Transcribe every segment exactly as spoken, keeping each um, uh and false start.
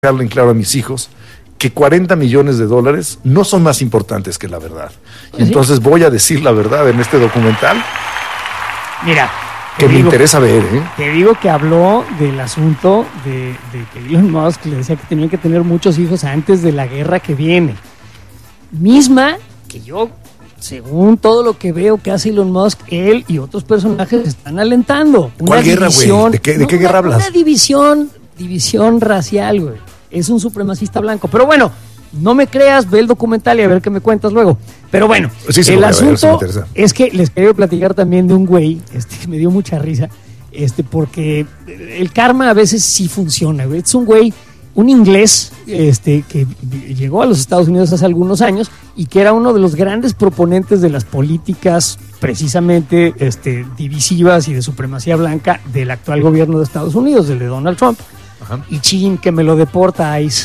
dejarle en claro a mis hijos que cuarenta millones de dólares no son más importantes que la verdad. Y entonces voy a decir la verdad en este documental. Mira, que me digo, interesa ver, ¿eh? Te digo que habló del asunto de, de que Elon Musk le decía que tenían que tener muchos hijos antes de la guerra que viene. Misma que yo, según todo lo que veo que hace Elon Musk, él y otros personajes están alentando. Una ¿Cuál guerra, güey? ¿De qué, de no, qué una, guerra hablas? Una división, división racial, güey. Es un supremacista blanco. Pero bueno, no me creas, ve el documental y a ver qué me cuentas luego. Pero bueno, sí, sí, el ver, asunto es que les quería platicar también de un güey, este, me dio mucha risa, este, porque el karma a veces sí funciona, güey. Es un güey, un inglés, este, que llegó a los Estados Unidos hace algunos años y que era uno de los grandes proponentes de las políticas precisamente este, divisivas y de supremacía blanca del actual gobierno de Estados Unidos, del de Donald Trump. Ajá. Y chin, que me lo deporta ICE.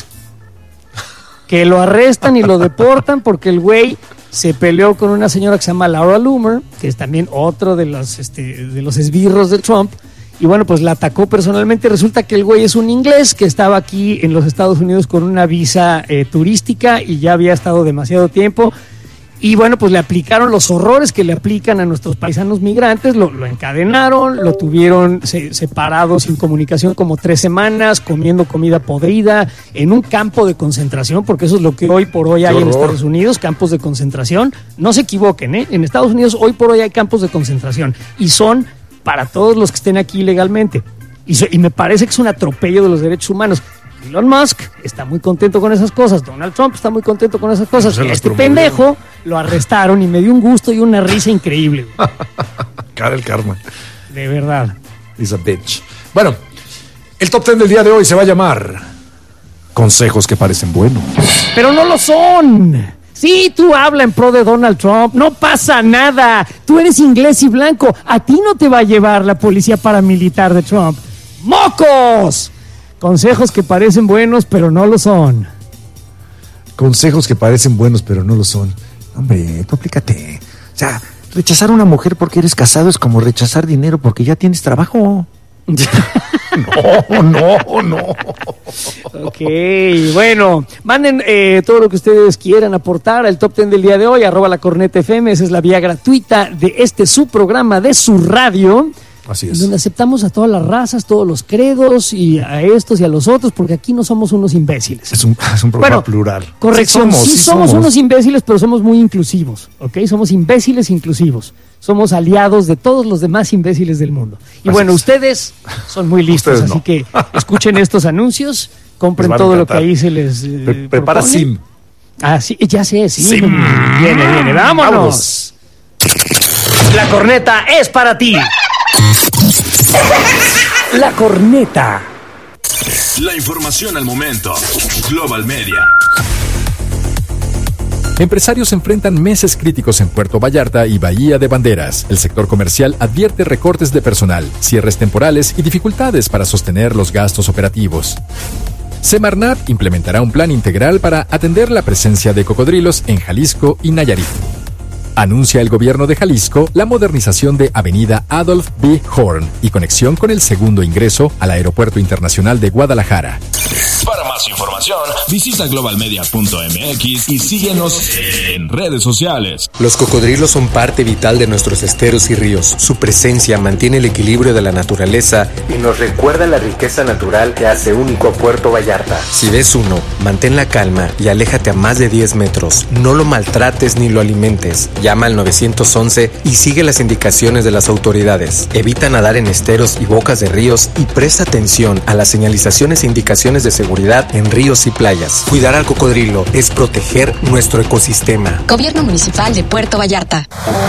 Que lo arrestan y lo deportan porque el güey se peleó con una señora que se llama Laura Loomer, que es también otro de los, este, de los esbirros de Trump. Y bueno, pues la atacó personalmente. Resulta que el güey es un inglés que estaba aquí en los Estados Unidos con una visa eh, turística y ya había estado demasiado tiempo. Y bueno, pues le aplicaron los horrores que le aplican a nuestros paisanos migrantes, lo, lo encadenaron, lo tuvieron se, separado sin comunicación como tres semanas, comiendo comida podrida, en un campo de concentración, porque eso es lo que hoy por hoy hay en Estados Unidos, campos de concentración. No se equivoquen, ¿eh? En Estados Unidos hoy por hoy hay campos de concentración y son para todos los que estén aquí ilegalmente. Y, so, y me parece que es un atropello de los derechos humanos. Elon Musk está muy contento con esas cosas, Donald Trump está muy contento con esas cosas. Este promovieron. Pendejo lo arrestaron y me dio un gusto y una risa increíble. Cara el karma. De verdad. It's a bitch. Bueno, el top ten del día de hoy se va a llamar Consejos que parecen buenos, pero no lo son. Sí, tú habla en pro de Donald Trump, no pasa nada. Tú eres inglés y blanco, a ti no te va a llevar la policía paramilitar de Trump. ¡Mocos! Consejos que parecen buenos, pero no lo son. Consejos que parecen buenos, pero no lo son. Hombre, tú aplícate. O sea, rechazar a una mujer porque eres casado es como rechazar dinero porque ya tienes trabajo. No, no, no. Ok, bueno, manden eh, todo lo que ustedes quieran aportar al top ten del día de hoy, arroba la corneta F M, esa es la vía gratuita de este su programa de su radio. Así es. Donde aceptamos a todas las razas, todos los credos y a estos y a los otros, porque aquí no somos unos imbéciles. Es un, es un programa bueno, plural. Corrección, sí somos, sí sí somos, somos unos imbéciles, pero somos muy inclusivos, ¿ok? Somos imbéciles inclusivos. Somos aliados de todos los demás imbéciles del mundo. Y así bueno, es. Ustedes son muy listos, así no. que escuchen estos anuncios, compren todo lo que ahí se les eh, Pre- Prepara propone. Sim. Ah, sí, ya sé, sí. Sim. Viene, viene, vámonos. Vámonos. La corneta es para ti. La corneta. La información al momento. Global Media. Empresarios enfrentan meses críticos en Puerto Vallarta y Bahía de Banderas. El sector comercial advierte recortes de personal, cierres temporales y dificultades para sostener los gastos operativos. Semarnat implementará un plan integral para atender la presencia de cocodrilos en Jalisco y Nayarit. Anuncia el gobierno de Jalisco la modernización de Avenida Adolph B. Horn y conexión con el segundo ingreso al Aeropuerto Internacional de Guadalajara. Para más información, visita global media punto m x y síguenos en redes sociales. Los cocodrilos son parte vital de nuestros esteros y ríos. Su presencia mantiene el equilibrio de la naturaleza y nos recuerda la riqueza natural que hace único a Puerto Vallarta. Si ves uno, mantén la calma y aléjate a más de diez metros. No lo maltrates ni lo alimentes. Llama al nueve once y sigue las indicaciones de las autoridades. Evita nadar en esteros y bocas de ríos y presta atención a las señalizaciones e indicaciones de seguridad en ríos y playas. Cuidar al cocodrilo es proteger nuestro ecosistema. Gobierno Municipal de Puerto Vallarta.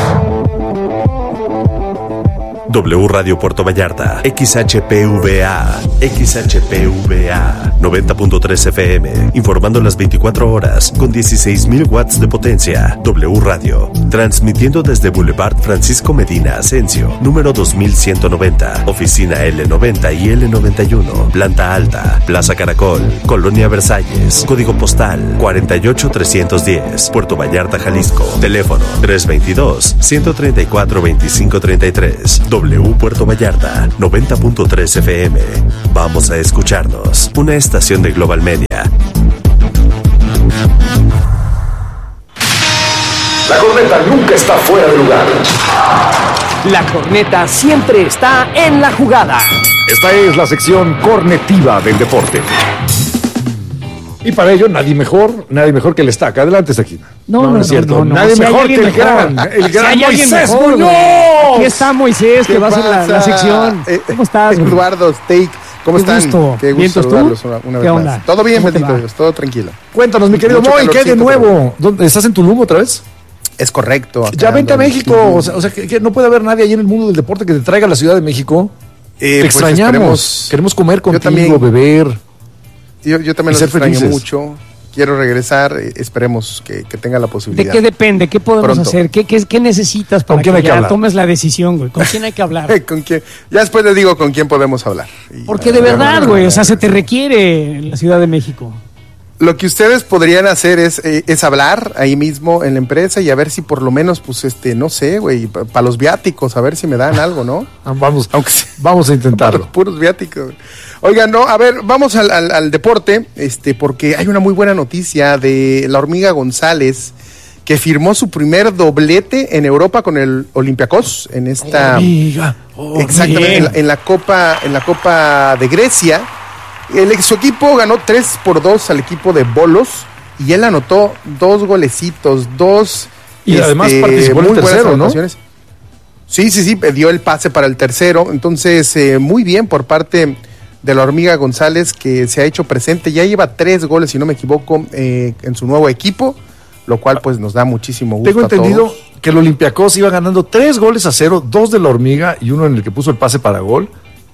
W Radio Puerto Vallarta, X H P V A, X H P V A, noventa punto tres F M, informando las veinticuatro horas, con dieciséis mil watts de potencia. W Radio, transmitiendo desde Boulevard Francisco Medina Asensio, número dos mil ciento noventa, oficina L noventa y L noventa y uno, planta alta, Plaza Caracol, Colonia Versalles, código postal cuarenta y ocho trescientos diez, Puerto Vallarta, Jalisco, teléfono tres dos dos, uno tres cuatro, dos cinco tres tres. W Puerto Vallarta, noventa punto tres F M. Vamos a escucharnos. Una estación de Global Media. La corneta nunca está fuera de lugar. La corneta siempre está en la jugada. Esta es la sección cornetiva del deporte. Y para ello, nadie mejor, nadie mejor que el Estaca. Adelante, Estaquina. No, no, no, es cierto. no, no, Nadie si mejor que el mejor. gran, el Si gran hay alguien Moisés mejor, Muñoz. güey. Aquí está Moisés, que ¿Qué va a ser la, la pasa? sección. Eh, ¿Cómo estás, güey? Eduardo, Steak, ¿cómo Qué están? gusto. Qué gusto ¿Vientos tú? saludarlos una, una ¿Qué vez onda? más. Todo bien, ¿Cómo te bendito va? Dios, todo tranquilo. Cuéntanos, mi querido Mucho Moy, ¿qué hay de calorcito, nuevo? ¿Dónde, ¿Estás en Tulum otra vez? Es correcto. acá Ya vente a ando en México. Tulum. O sea, o sea, que, que no puede haber nadie ahí en el mundo del deporte que te traiga a la Ciudad de México. Eh, Te pues extrañamos. esperemos- Queremos comer contigo, también. beber. Yo, yo también y los ser extraño felices. mucho. Quiero regresar. eh, Esperemos que, que tenga la ¿De posibilidad. qué depende? ¿Qué podemos Pronto. hacer? ¿Qué, qué, qué necesitas para ¿Con quién que hay que ya hablar? tomes la decisión, güey? ¿Con quién hay que hablar? ¿Con quién? Ya después les digo con quién podemos hablar. Y- Porque de verdad, güey, o sea, se te requiere en la Ciudad de México. Lo que ustedes podrían hacer es, eh, es hablar ahí mismo en la empresa y a ver si por lo menos, pues, este, no sé, güey, para los viáticos, a ver si me dan algo, ¿no? Ah, Vamos, Aunque sea vamos a para intentarlo. los puros viáticos. Oigan, no, a ver, vamos al, al, al deporte, este, porque hay una muy buena noticia de la Hormiga González, que firmó su primer doblete en Europa con el Olympiacos en esta, Amiga, oh, exactamente, en la, en la Copa, en la Copa de Grecia. El, su equipo ganó tres por dos al equipo de Bolos y él anotó dos golecitos, dos. Y además participó en el muy buenas tercero, ¿no? anotaciones. Sí, sí, sí, dio el pase para el tercero. Entonces, eh, muy bien por parte de la Hormiga González, que se ha hecho presente. Ya lleva tres goles, si no me equivoco, eh, en su nuevo equipo, lo cual pues nos da muchísimo gusto. Tengo a todos. entendido que el Olympiacos iba ganando tres goles a cero, dos de la Hormiga y uno en el que puso el pase para gol.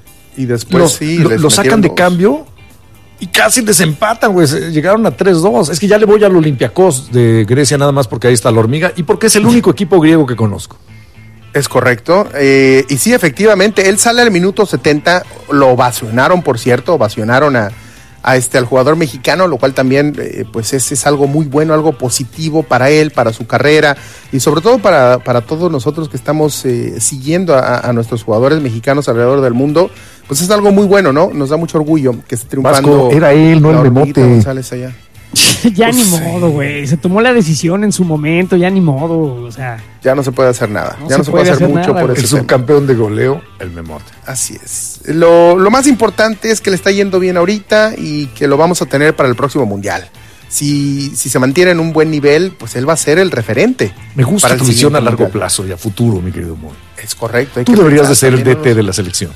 Y después Lo, sí, lo- les lo sacan metieron de dos. cambio y casi desempatan, güey. Se- Llegaron a tres dos. Es que ya le voy al Olympiacos de Grecia nada más porque ahí está la Hormiga y porque es el único equipo griego que conozco. Es correcto. Eh, y sí, efectivamente, él sale al minuto setenta, lo ovacionaron, por cierto, ovacionaron a, a este, al jugador mexicano, lo cual también eh, pues es, es algo muy bueno, algo positivo para él, para su carrera y sobre todo para, para todos nosotros que estamos eh, siguiendo a, a nuestros jugadores mexicanos alrededor del mundo. Pues es algo muy bueno, ¿no? Nos da mucho orgullo que esté triunfando. Vasco, era él, no la el Hormiguita Memote. González allá. Ya Pues ni sí. modo, güey. Se tomó la decisión en su momento, ya ni modo, o sea. Ya no se puede hacer nada. No ya se no se puede puede hacer hacer mucho nada, por güey. El ese tema. subcampeón de goleo, el Memote. Así es. Lo, lo más importante es que le está yendo bien ahorita y que lo vamos a tener para el próximo mundial. Si, si se mantiene en un buen nivel, pues él va a ser el referente. Me gusta para el tu visión a siguiente largo mundial. plazo y a futuro, mi querido Moy. Es correcto. hay Tú que deberías de pensar ser el también D T en de los- la selección.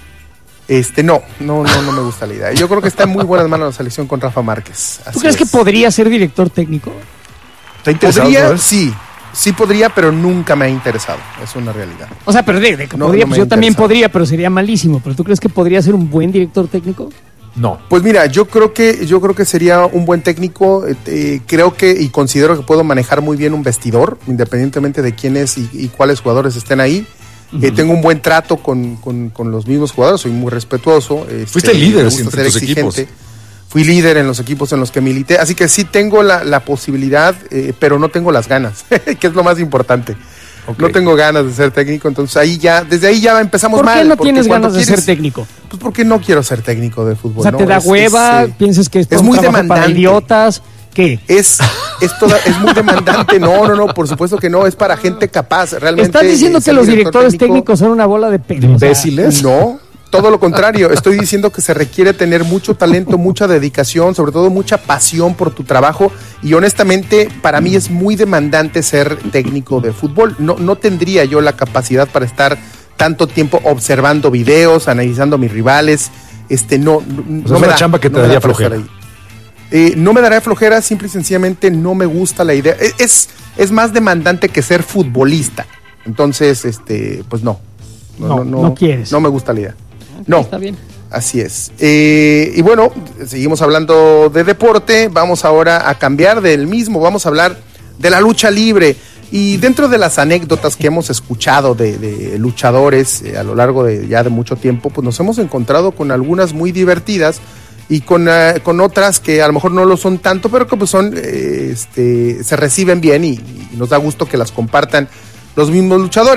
Este, no, no, no, no me gusta la idea. Yo creo que está en muy buenas manos la selección con Rafa Márquez. ¿Tú Así crees que es. podría ser director técnico? ¿Está interesado? Podría, ¿sabes? sí. Sí podría, pero nunca me ha interesado. Es una realidad. O sea, pero de, de que No, podría, no me pues yo también interesa. podría, pero sería malísimo. ¿Pero tú crees que podría ser un buen director técnico? No. Pues mira, yo creo que yo creo que sería un buen técnico. eh, eh, creo que y considero que puedo manejar muy bien un vestidor, independientemente de quiénes y, y cuáles jugadores estén ahí. Eh, tengo un buen trato con, con- con los mismos jugadores, soy muy respetuoso. este, Fuiste líder me gusta entre ser tus equipos. Fui líder en los equipos en los que milité, así que sí tengo la, la posibilidad, eh, pero no tengo las ganas, que es lo más importante. Ok. No tengo ganas de ser técnico, entonces ahí ya, desde ahí ya empezamos ¿Por mal. qué no porque tienes cuando ganas de quieres- ser técnico? Pues porque no quiero ser técnico de fútbol. O sea, ¿no? te da Es- es, hueva, eh, piensas que es, es todo un muy trabajo para demandante. idiotas. ¿Qué? Es, es, toda, es muy demandante. No, no, no, por supuesto que no. Es para gente capaz. Realmente. ¿Estás diciendo eh, que ser los director directores técnico- técnicos son una bola de pendejos? ¿Imbéciles? No, todo lo contrario. Estoy diciendo que se requiere tener mucho talento, mucha dedicación, sobre todo mucha pasión por tu trabajo. Y honestamente, para mí es muy demandante ser técnico de fútbol. No, no tendría yo la capacidad para estar tanto tiempo observando videos, analizando mis rivales. Este, no, no, es no me una da, chamba que te no me daría da para estar flojera. ahí. Eh, no me dará flojera, simple y sencillamente no me gusta la idea. Es, es, es más demandante que ser futbolista. Entonces, este, pues no. No, no quieres. No me gusta la idea. No. Está bien. Así es. Eh, y bueno, seguimos hablando de deporte. Vamos ahora a cambiar del mismo. Vamos a hablar de la lucha libre. Y dentro de las anécdotas que hemos escuchado de, de luchadores eh, a lo largo de ya de mucho tiempo, pues nos hemos encontrado con algunas muy divertidas y con, uh, con otras que a lo mejor no lo son tanto, pero que pues son, eh, este, se reciben bien y, y nos da gusto que las compartan los mismos luchadores.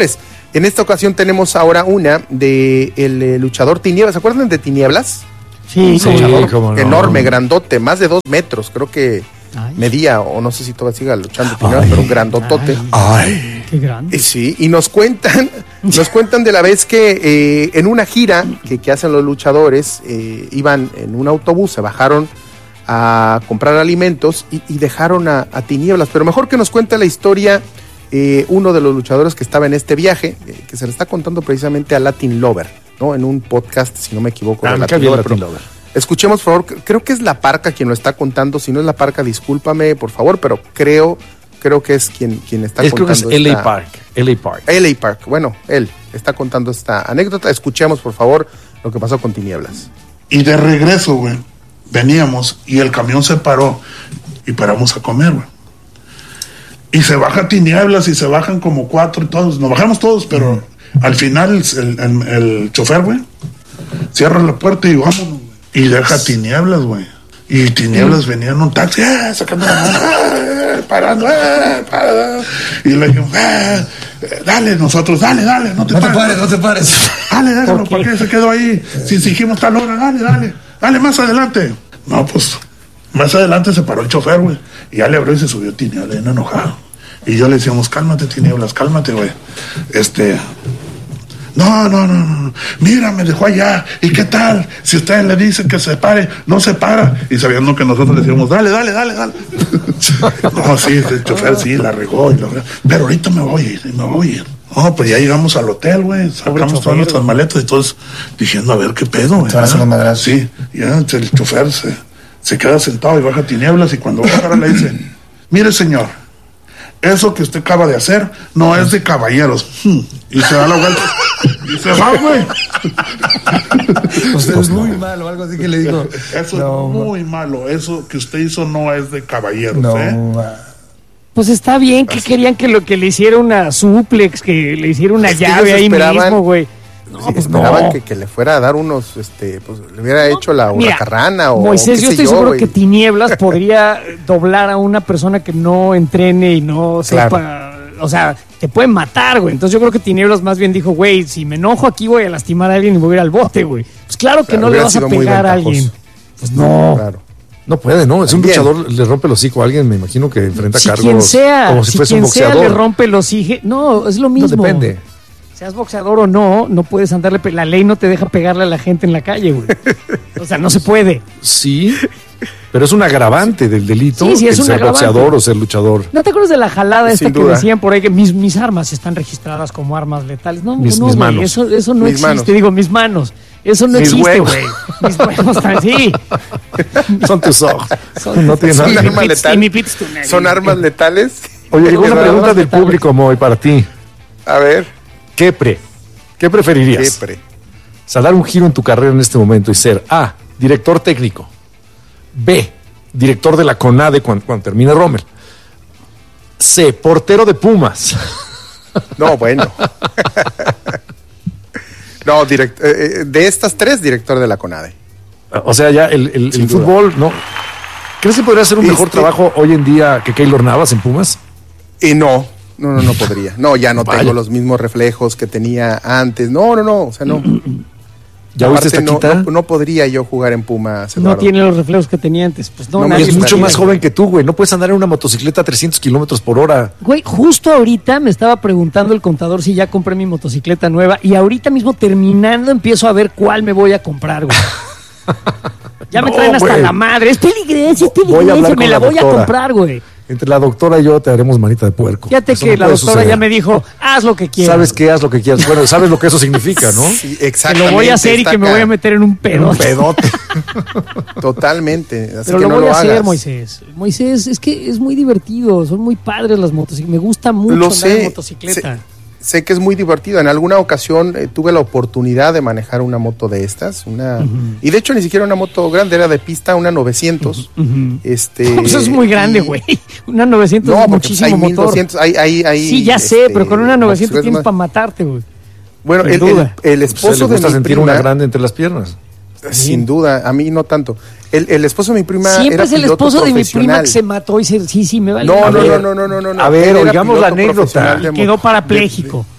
En esta ocasión tenemos ahora una de el eh, luchador Tinieblas. ¿Se acuerdan de Tinieblas? Sí, Un luchador cómo no. enorme, grandote, más de dos metros, creo que Ay. medía, o no sé si todavía siga luchando Tinieblas, pero un grandotote. Ay. Qué grande. Eh, Sí, y nos cuentan, nos cuentan de la vez que eh, en una gira que, que hacen los luchadores, eh, iban en un autobús, se bajaron a comprar alimentos y, y dejaron a, a Tinieblas. Pero mejor que nos cuente la historia eh, uno de los luchadores que estaba en este viaje, eh, que se le está contando precisamente a Latin Lover, ¿no? En un podcast, si no me equivoco, Ah, de me cae Latin bien Lover. Latin Pero Lover. escuchemos, por favor, creo que es La Parca quien lo está contando. Si no es La Parca, discúlpame, por favor, pero creo, creo que es quien, quien está Es, creo que contando es L A esta- Park. L A Park. L A Park, bueno, él está contando esta anécdota. Escuchemos, por favor, lo que pasó con Tinieblas. Y de regreso, güey, veníamos y el camión se paró y paramos a comer, güey. Y se baja Tinieblas y se bajan como cuatro y todos, nos bajamos todos, pero mm. al final el, el, el chofer, güey, cierra la puerta y vámonos, güey. Y deja Tinieblas, güey. Y Tinieblas mm. venía en un taxi, ¡eh! Sacando la mano, ¡eh! Parando, ¡eh! Parando. Y le dijimos, ¡eh! Dale, nosotros, dale, dale, no te No te pares. pares, no te pares. Dale, dale, ¿por qué se quedó ahí? Si dijimos tal hora, dale, dale, dale más adelante. No, pues, más adelante se paró el chofer, güey. Y ya le abrió y se subió Tinieblas, bien enojado. Y yo le decíamos, cálmate, Tinieblas, cálmate, güey. Este, no, no, no, no, mira, me dejó allá. ¿Y qué tal? Si ustedes le dicen que se pare, no se para. Y sabiendo que nosotros le decíamos, dale, dale, dale, dale. No, sí, el chofer sí, la regó. Y la... Pero ahorita me voy a ir, me voy a ir. No, pues ya llegamos al hotel, güey, sacamos todas nuestras maletas y todos diciendo, a ver, ¿qué pedo, güey? Ah, sí, ya el chofer se, se queda sentado y baja Tinieblas y cuando baja le dice, mire, señor, eso que usted acaba de hacer no es de caballeros. Y se da la vuelta y se va, güey. Usted es muy malo, algo así que le digo. Eso No, es muy malo, eso que usted hizo no es de caballeros, No, ¿eh? ma. Pues está bien, que querían que lo que le hiciera una suplex, que le hiciera una Es que llave ellos ahí esperaban- mismo, güey. No, Sí, pues esperaban no. que, que le fuera a dar unos, este, pues le hubiera hecho la Mira, huracarrana o Moisés, qué yo sé estoy seguro güey. que Tinieblas podría doblar a una persona que no entrene y no Claro. sepa, o sea, te puede matar, güey. Entonces yo creo que Tinieblas más bien dijo, güey, si me enojo aquí voy a lastimar a alguien y voy a ir al bote, güey. Pues claro que Claro, no le hubiera vas a sido muy pegar a ventajoso. alguien. Pues no. Claro. No puede, ¿no? Es un También. luchador, le rompe el hocico a alguien, me imagino que enfrenta Si cargos quien sea, como si, si fuese un quien sea boxeador. le rompe los hijos, no, es lo No mismo. depende. Seas boxeador o no, no puedes andarle, pe- la ley no te deja pegarle a la gente en la calle, güey. O sea, no se puede. Sí, pero es un agravante del delito Sí, sí, es el un ser agravante. boxeador o ser luchador. ¿No te acuerdas de la jalada esta Sin que duda. decían por ahí que mis, mis armas están registradas como armas letales? No, Mis- no, mis güey, manos. Eso, eso no Mis existe. manos. Digo, mis manos. Eso no Mis existe, huevos. güey. Mis huevos también, sí. Son tus ojos. Son- no tiene Son y nada. mi arma pits- letal. y mi pits tu nariz. Son armas letales. Oye, llegó una Armas pregunta del letales. público, Moy, para ti. A ver, ¿Qué pre? ¿Qué preferirías? siempre. O sea, dar un giro en tu carrera en este momento y ser A, director técnico, B, director de la CONADE cuando, cuando termine Rommel, C, portero de Pumas. No, bueno. No, direct- eh, eh, de estas tres, director de la CONADE. O sea, ya el, el- Sin el duda. fútbol, ¿no? ¿Crees que podría ser un mejor Este- trabajo hoy en día que Keylor Navas en Pumas? Y no, no, no, no podría. No, ya no Vaya. tengo los mismos reflejos que tenía antes. No, no, no, o sea, no. ¿Ya viste esta no, quita? no, no podría yo jugar en Pumas, No Eduardo. tiene los reflejos que tenía antes. Pues no, No me nadie Y es gusta. mucho lo más tiene. joven que tú, güey. No puedes andar en una motocicleta a trescientos kilómetros por hora. Güey, justo ahorita me estaba preguntando el contador si ya compré mi motocicleta nueva y ahorita mismo terminando empiezo a ver cuál me voy a comprar, güey. Ya me No, traen hasta güey. la madre. Es peligrosa, es Voy a hablar peligrosa. Me con la la voy a doctora. comprar, güey. Entre la doctora y yo te haremos manita de puerco. Fíjate Eso que no la puede doctora suceder. ya me dijo, haz lo que quieras. Sabes que haz lo que quieras. Bueno, sabes lo que eso significa, ¿no? Sí, Que exactamente. lo voy a hacer y está que me acá. voy a meter en un Un pedo. pedote. Totalmente. Así Pero que lo no voy lo a hacer, hagas. Moisés. Moisés, es que es muy divertido. Son muy padres las motocicletas. Me gusta mucho Lo andar sé, en motocicleta. Sé que es muy divertido. En alguna ocasión eh, tuve la oportunidad de manejar una moto de estas, una y de hecho ni siquiera una moto grande, era de pista, una novecientos. Ujú. Este, Pues es muy grande, y- güey. Una novecientos No, es porque pues, muchísimo hay motor. mil doscientos, hay, hay, hay, Sí, ya sé, este, pero con una novecientos motocicletas tienes más- para matarte, güey. Bueno, sin el, el, duda. el Pues, esposo le de gusta mi sentir prima, una grande entre las piernas. sin duda, a mí no tanto. El, el esposo de mi prima Siempre era es el piloto esposo de mi prima profesional. que se mató y se, sí, sí, me vale. No, A no, ver, no, no, no, no, no. A ver, Él era oigamos la piloto anécdota. profesional de Quedó moto- parapléjico.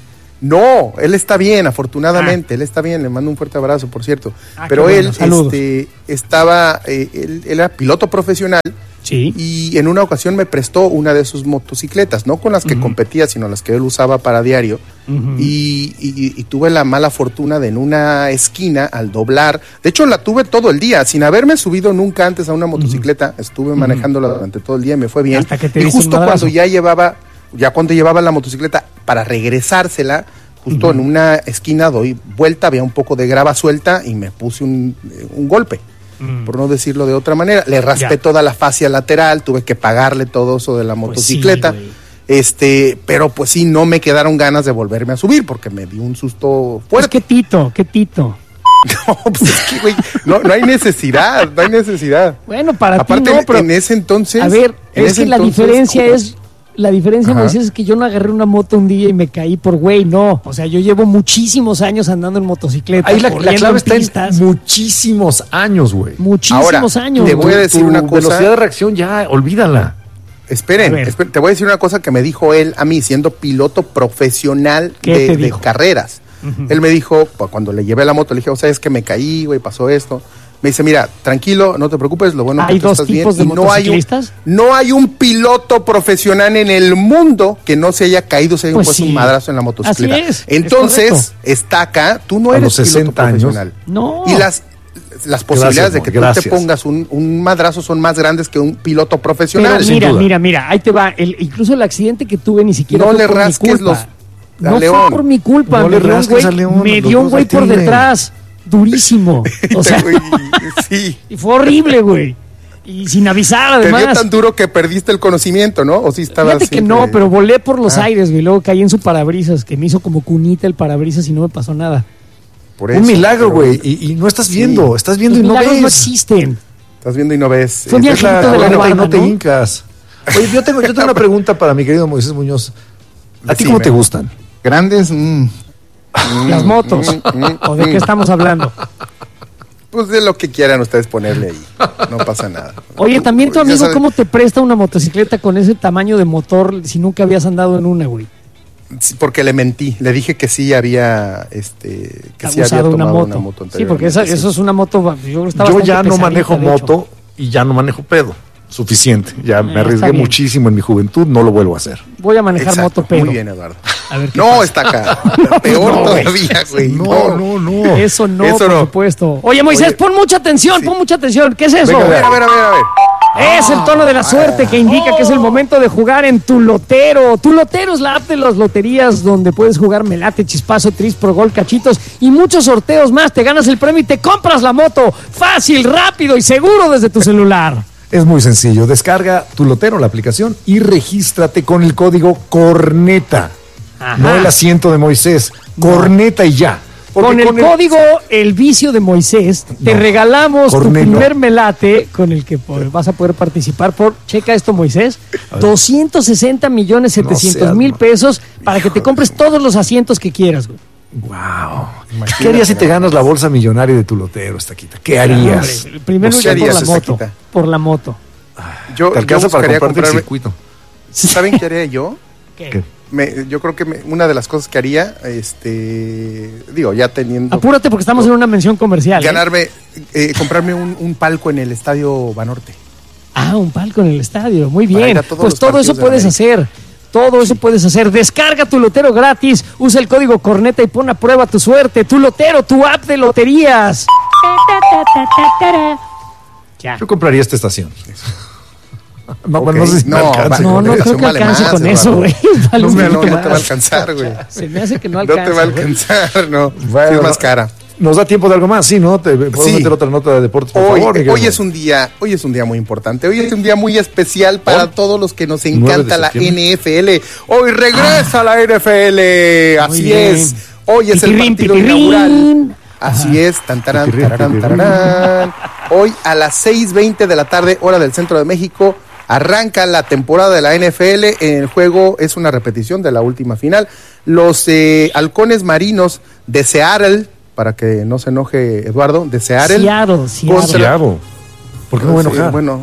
No, él está bien, afortunadamente, ah. él está bien, le mando un fuerte abrazo, por cierto. Ah, Pero él bueno, este, estaba, eh, él, él era piloto profesional. Sí. Y en una ocasión me prestó una de sus motocicletas, no con las que uh-huh. competía, sino las que él usaba para diario. Uh-huh. Y, y, y tuve la mala fortuna de en una esquina, al doblar, de hecho la tuve todo el día, sin haberme subido nunca antes a una motocicleta, uh-huh. estuve manejándola uh-huh. durante todo el día y me fue bien. Hasta que te y justo cuando ya llevaba, ya cuando llevaba la motocicleta para regresársela, justo uh-huh. en una esquina doy vuelta, había un poco de grava suelta y me puse un, un golpe. Por no decirlo de otra manera, le raspé ya. toda la fascia lateral, tuve que pagarle todo eso de la motocicleta, pues sí, este, pero pues sí, no me quedaron ganas de volverme a subir porque me dio un susto fuerte. Pues qué tito, qué tito. No, pues es que, güey, no, no hay necesidad, no hay necesidad. Bueno, para Aparte, ti no, pero... en ese entonces... A ver, es que la diferencia ¿cómo? es... La diferencia, Moisés, es que yo no agarré una moto un día y me caí por güey, no. O sea, yo llevo muchísimos años andando en motocicleta. Ahí la, la clave está pistas. en muchísimos años, güey. Muchísimos Ahora, años. Te voy a decir tu, una tu cosa. velocidad de reacción ya, olvídala. Esperen, esperen, te voy a decir una cosa que me dijo él a mí, siendo piloto profesional de, de carreras. Uh-huh. Él me dijo, cuando le llevé la moto, le dije, o sea, es que me caí, güey, pasó esto. Me dice, mira, tranquilo, no te preocupes, lo bueno que tú estás bien. ¿Hay dos tipos de motociclistas? No hay, un, no hay un piloto profesional en el mundo que no se haya caído, se haya pues puesto sí. un madrazo en la motocicleta. Así es, Entonces, es está acá, tú no a eres los sesenta piloto profesional. Años. No. Y las, las posibilidades gracias, de que gracias. tú te pongas un, un madrazo son más grandes que un piloto profesional. Pero mira, mira, mira, ahí te va. El, incluso el accidente que tuve ni siquiera no fue le por rasques mi culpa. los... No León. fue por mi culpa. No me le rasques a León. Me dio un güey por detrás. Durísimo. O sea, sí. Y fue horrible, güey. Y sin avisar, además. Te dio tan duro que perdiste el conocimiento, ¿no? O sí estabas Fíjate que siempre... no, pero volé por los ah. aires, güey. Luego caí en su parabrisas, que me hizo como cunita el parabrisas y no me pasó nada. Por eso, un milagro, pero... güey. Y, y no estás viendo, sí. estás viendo los y no ves. no existen. Estás viendo y no ves. Fue un es la, de la bueno, guarda, no te ¿no? hincas. Oye, yo tengo, yo tengo una pregunta para mi querido Moisés Muñoz. ¿A ti cómo te gustan? Grandes. Mm. Las motos. Mm, mm, ¿O de qué estamos hablando? Pues de lo que quieran ustedes ponerle ahí. No pasa nada. Oye, también tu Ya amigo, sabes... ¿cómo te presta una motocicleta con ese tamaño de motor si nunca habías andado en una, güey? Sí, porque le mentí. Le dije que sí había, este, que sí había tomado una moto. Una moto sí, porque esa, sí. eso es una moto. Yo, yo ya no manejo moto y ya no manejo pedo. Suficiente. Ya eh, me arriesgué muchísimo en mi juventud, no lo vuelvo a hacer. Voy a manejar Exacto, moto pedo. Muy bien, Eduardo. A ver, no, pasa? está acá. Peor no, todavía, güey. No, no, no. Eso no, eso por no. supuesto. Oye, Moisés, Oye, pon mucha atención, sí. pon mucha atención. ¿Qué es eso? Venga, a ver, a ver, a ver, a ver. Es el tono de la suerte que indica que es el momento de jugar en Tu Lotero. Tu Lotero es la app de las loterías donde puedes jugar Melate, Chispazo, Tris, Pro Gol, Cachitos y muchos sorteos más. Te ganas el premio y te compras la moto. Fácil, rápido y seguro desde tu celular. Es muy sencillo. Descarga Tu Lotero, la aplicación, y regístrate con el código CORNETA. Ajá. No el asiento de Moisés. Corneta y ya. Porque con el, con el código El Vicio de Moisés te no, regalamos corneto. Tu primer melate con el que por, vas a poder participar por, checa esto Moisés, doscientos sesenta millones setecientos mil pesos para que te compres todos los asientos que quieras, güey. Wow. Imagínate, ¿qué harías si te ganas la bolsa millonaria de Tu Lotero, Estaquita? ¿Qué harías? Hombre, primero ¿qué harías, por la moto. Estaquita? Por la moto. Yo, ¿Te alcanza yo para comprarte comprarme... el circuito? ¿Saben qué haría yo? ¿Qué? ¿Qué? Me, yo creo que me, una de las cosas que haría, este, digo, ya teniendo... Apúrate porque estamos en una mención comercial. Ganarme, ¿eh? Eh, comprarme un, un palco en el Estadio Banorte. Ah, un palco en el estadio, muy bien. Pues todo eso de puedes hacer. Todo eso puedes hacer. Descarga Tu Lotero gratis, usa el código CORNETA y pon a prueba tu suerte. Tu Lotero, tu app de loterías. Ya. Yo compraría esta estación. No, okay. no sé si no, me alcance. No, no creo que alcance con eso, güey. No, no, no te va a alcanzar, güey. Se me hace que no alcanza. No te va a alcanzar, no. Bueno, sí es más cara. Nos da tiempo de algo más, sí, ¿no? Te puedo sí. meter otra nota de deportes, por hoy, favor. Hoy, hoy es un día, hoy es un día muy importante. Hoy es un día muy especial para ¿Oh? todos los que nos encanta la N F L. Hoy regresa ah. la N F L. Así muy es. Bien. Hoy es pitirrín, el partido pitirrín. inaugural. Así Ajá. es, tan tarán, pitirrín, tararán, pitirrín. tararán. Hoy a las seis veinte de la tarde, hora del centro de México, arranca la temporada de la N F L. El juego es una repetición de la última final. Los eh, halcones marinos de Seattle, para que no se enoje Eduardo, de Seattle. Seattle, Seattle. Seattle. ¿Por qué no voy a enojar? Eh, bueno,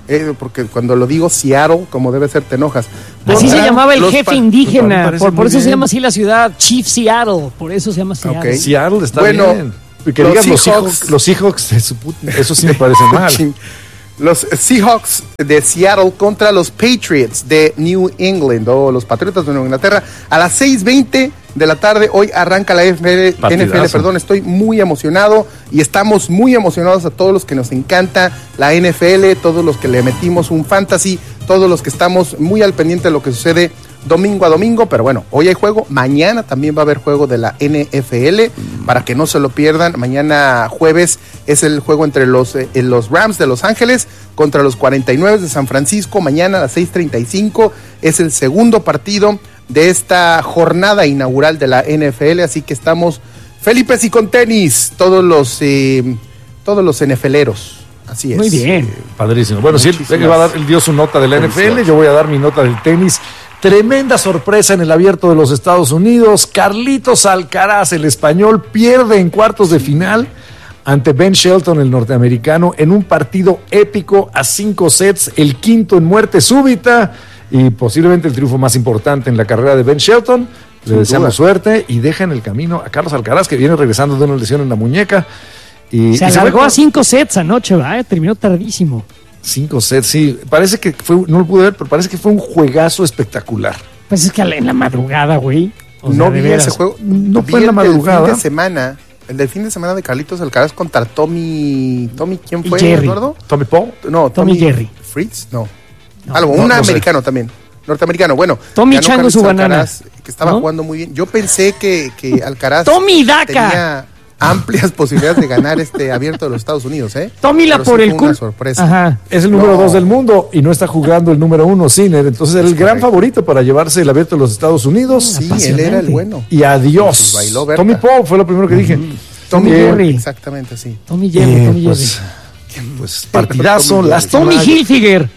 Eh, porque cuando lo digo Seattle, como debe ser, te enojas. Así Contra se llamaba el los jefe pa- indígena, Pues, por, por muy eso se bien. llama así la ciudad, Chief Seattle, por eso se llama Seattle. Ok. Seattle está Bueno, bien. Y que los digas los Seahawks- Seahawks, los Seahawks de su puta- eso sí me parece mal. Los Seahawks de Seattle contra los Patriots de New England, o los Patriotas de Nueva Inglaterra, a las seis veinte de la tarde. Hoy arranca la N F L, Partidazo. N F L, perdón, estoy muy emocionado y estamos muy emocionados a todos los que nos encanta la N F L, todos los que le metimos un fantasy, todos los que estamos muy al pendiente de lo que sucede domingo a domingo, pero bueno, hoy hay juego, mañana también va a haber juego de la N F L, para que no se lo pierdan. Mañana jueves es el juego entre los, eh, los Rams de Los Ángeles contra los cuarenta y nueve de San Francisco. Mañana a las seis treinta y cinco es el segundo partido de esta jornada inaugural de la N F L, así que estamos Felipe y con tenis, todos los eh, todos los NFLeros. Así es. Muy bien. Padrísimo. Bueno, si él, él va a dar, él dio su nota de la N F L, yo voy a dar mi nota del tenis. Tremenda sorpresa en el Abierto de los Estados Unidos. Carlitos Alcaraz, el español, pierde en cuartos de final ante Ben Shelton, el norteamericano, en un partido épico a cinco sets, el quinto en muerte súbita y posiblemente el triunfo más importante en la carrera de Ben Shelton. Le Sin deseamos duda. suerte y deja en el camino a Carlos Alcaraz, que viene regresando de una lesión en la muñeca. Y, Se y alargó va- a cinco sets anoche, ¿va? Terminó tardísimo. Cinco sets, sí. Parece que fue, no lo pude ver, pero parece que fue un juegazo espectacular. Pues es que en la madrugada, güey. O sea, No de vi veras. ese juego. No Vi fue en la el del madrugada. fin de semana. El del fin de semana de Carlitos Alcaraz contra Tommy. ¿Tommy quién Y fue, Jerry. Eduardo? Tommy Paul. No, Tommy Tommy, Jerry. Fritz, no. No, Algo, no, un no sé. americano también. Norteamericano, bueno. Tommy ganó Chango Carlitos su banana. Alcaraz, que estaba ¿No? jugando muy bien. Yo pensé que, que Alcaraz Tommy Daca. tenía amplias posibilidades de ganar este Abierto de los Estados Unidos, ¿eh? Tommy la Pero sí por fue el una culo. sorpresa. Ajá. Es el número No. dos del mundo y no está jugando el número uno, Sinner. Entonces era el Es gran correcto. favorito para llevarse el Abierto de los Estados Unidos. Sí, él era el bueno. Y adiós. Pues bailó Berta. Tommy Paul fue lo primero que dije. Tommy Eh, Jerry. Exactamente, sí. Tommy Jerry, eh, Tommy pues, Jerry. pues partidazo, Tommy Jerry. lástima. Tommy Hilfiger.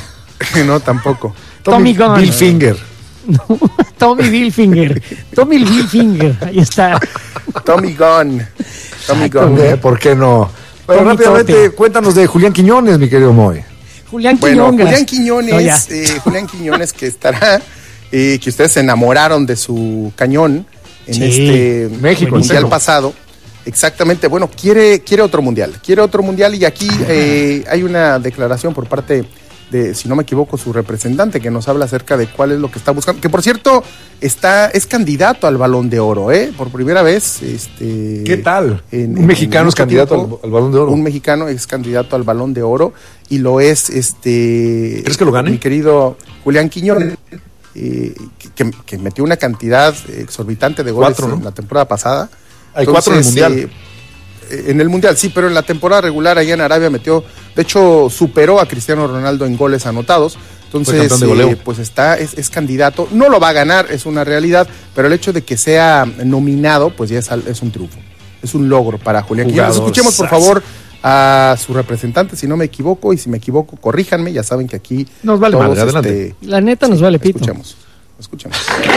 No, tampoco. Tommy Gunn. Bill Finger. No, Tommy Hilfiger. Tommy Hilfiger. Ahí está. Tommy Gunn. Tommy Exacto, Gunn. Eh, ¿Por qué no? Pero Tommy rápidamente, Tote. cuéntanos de Julián Quiñones, mi querido Moy. Julián Bueno, Quiñongas. Julián Quiñones, No, ya. eh, Julián Quiñones que estará, eh, que ustedes se enamoraron de su cañón en Sí, este México, mundial en seco. pasado. Exactamente, bueno, quiere, quiere otro mundial, quiere otro mundial y aquí eh, hay una declaración por parte de, si no me equivoco, su representante que nos habla acerca de cuál es lo que está buscando, que por cierto está, es candidato al Balón de Oro, ¿eh? Por primera vez. Este, ¿Qué tal? en- un en mexicano es mucho candidato tiempo. al, al Balón de Oro. Un mexicano es candidato al Balón de Oro y lo es este. ¿Crees que lo gane? Mi querido Julián Quiñones, eh, que, que metió una cantidad exorbitante de goles Cuatro, ¿no? en la temporada pasada. Hay cuatro en el Mundial. eh, en el Mundial, sí, pero en la temporada regular allá en Arabia metió, de hecho, superó a Cristiano Ronaldo en goles anotados. Entonces, campeón de goleo. eh, pues está, es, es candidato. No lo va a ganar, es una realidad, pero el hecho de que sea nominado, pues ya es, al- es un triunfo. Es un logro para Julián Quiñones. Jugador, Escuchemos, por sas. favor, a su representante, si no me equivoco, y si me equivoco, corríjanme. Ya saben que aquí Nos vale madre, adelante. La neta nos vale pito. Escuchemos, escuchemos.